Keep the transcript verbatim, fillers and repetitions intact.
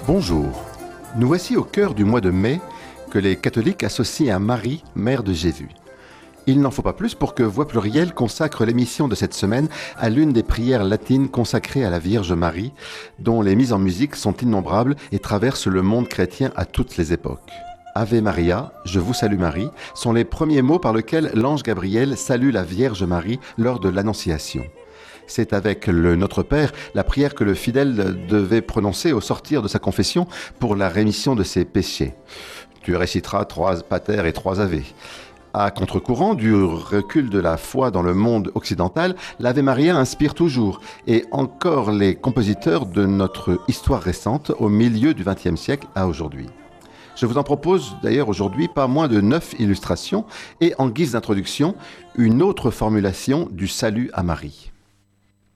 Bonjour, nous voici au cœur du mois de mai que les catholiques associent à Marie, mère de Jésus. Il n'en faut pas plus pour que Voix Plurielle consacre l'émission de cette semaine à l'une des prières latines consacrées à la Vierge Marie, dont les mises en musique sont innombrables et traversent le monde chrétien à toutes les époques. Ave Maria, je vous salue Marie, sont les premiers mots par lesquels l'ange Gabriel salue la Vierge Marie lors de l'Annonciation. C'est avec le Notre Père la prière que le fidèle devait prononcer au sortir de sa confession pour la rémission de ses péchés. Tu réciteras trois pater et trois ave. À contre-courant du recul de la foi dans le monde occidental, l'Ave Maria inspire toujours, et encore les compositeurs de notre histoire récente au milieu du vingtième siècle à aujourd'hui. Je vous en propose d'ailleurs aujourd'hui pas moins de neuf illustrations et en guise d'introduction, une autre formulation du salut à Marie.